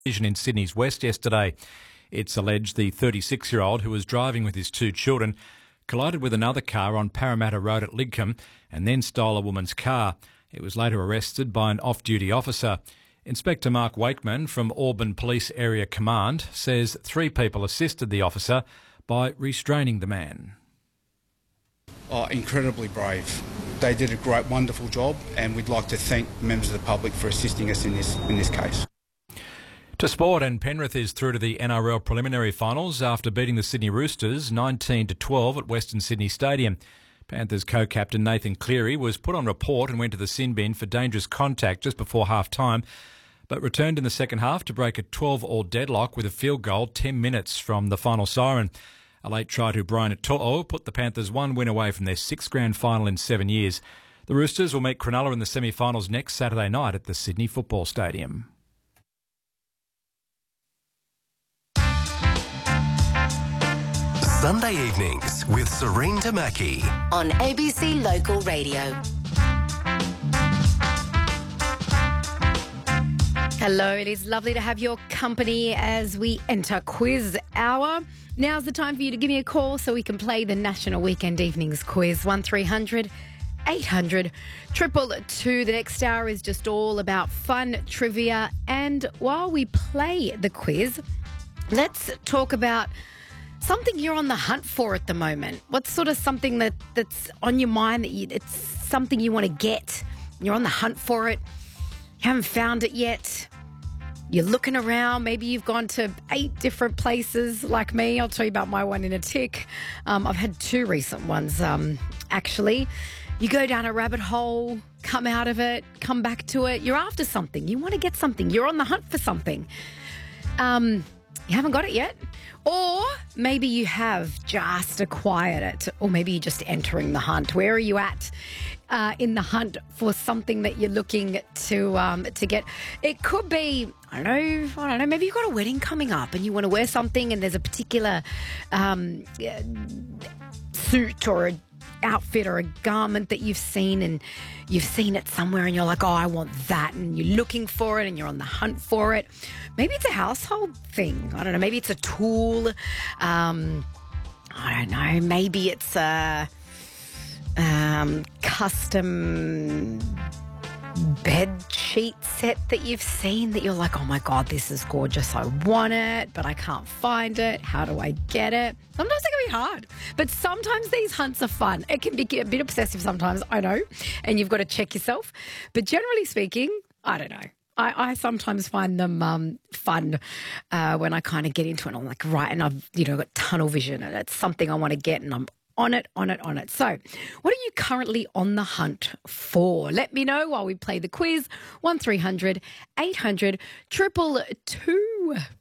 In Sydney's West yesterday. It's alleged the 36-year-old who was driving with his two children collided with another car on Parramatta Road at Lidcombe and then stole a woman's car. He was later arrested by an off-duty officer. Inspector Mark Wakeman from Auburn Police Area Command says 3 people assisted the officer by restraining the man. Oh, incredibly brave. They did a great, wonderful job, and we'd like to thank members of the public for assisting us in this case. To sport, and Penrith is through to the NRL preliminary finals after beating the Sydney Roosters 19-12 at Western Sydney Stadium. Panthers co-captain Nathan Cleary was put on report and went to the sin bin for dangerous contact just before half-time, but returned in the second half to break a 12-all deadlock with a field goal 10 minutes from the final siren. A late try to Brian To'o put the Panthers one win away from their 6th grand final in 7 years. The Roosters will meet Cronulla in the semi-finals next Saturday night at the Sydney Football Stadium. Sunday evenings with Serene Tamaki on ABC Local Radio. Hello, it is lovely to have your company as we enter quiz hour. Now's the time for you to give me a call so we can play the National Weekend Evenings Quiz. 1300 800 222. The next hour is just all about fun, trivia, and while we play the quiz, let's talk about something you're on the hunt for at the moment. What's sort of something that's on your mind that it's something you want to get? You're on the hunt for it. You haven't found it yet. You're looking around. Maybe you've gone to 8 different places like me. I'll tell you about my one in a tick. I've had 2 recent ones, actually. You go down a rabbit hole, come out of it, come back to it. You're after something. You want to get something. You're on the hunt for something. You haven't got it yet. Or maybe you have just acquired it. Or maybe you're just entering the hunt. Where are you at in the hunt for something that you're looking to get? It could be, I don't know, maybe you've got a wedding coming up and you want to wear something and there's a particular suit or a outfit or a garment that you've seen and you've seen it somewhere and you're like, oh, I want that, and you're looking for it and you're on the hunt for it. Maybe it's a household thing. I don't know. Maybe it's a tool. I don't know. Maybe it's a custom bed sheet set that you've seen that you're like, oh my God, this is gorgeous. I want it, but I can't find it. How do I get it? Sometimes it can be hard, but sometimes these hunts are fun. It can be a bit obsessive sometimes, I know, and you've got to check yourself. But generally speaking, I don't know. I sometimes find them fun when I kind of get into it. I'm like, right, and I've got tunnel vision and it's something I want to get and I'm on it. So, what are you currently on the hunt for? Let me know while we play the quiz. 1300 800 222.